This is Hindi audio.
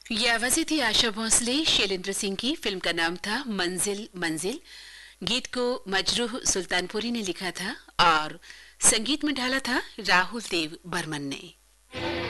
ये आवाजें थी आशा भोसले, शैलेंद्र सिंह की। फिल्म का नाम था मंजिल मंजिल। गीत को मजरूह सुल्तानपुरी ने लिखा था और संगीत में ढाला था राहुल देव बर्मन ने।